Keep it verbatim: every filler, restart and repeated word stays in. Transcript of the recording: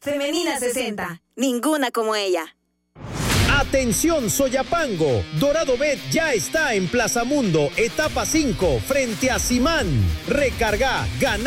Femenina sesenta. Ninguna como ella. Atención Soyapango, Dorado Bet ya está en Plaza Mundo, etapa cinco, frente a Simán. Recarga, gana.